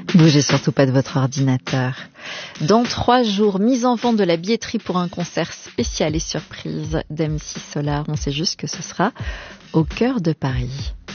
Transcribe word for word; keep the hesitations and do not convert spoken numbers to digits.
Bougez surtout pas de votre ordinateur. Dans trois jours, mise en vente de la billetterie pour un concert spécial et surprise d'M C Solar. On sait juste que ce sera au cœur de Paris.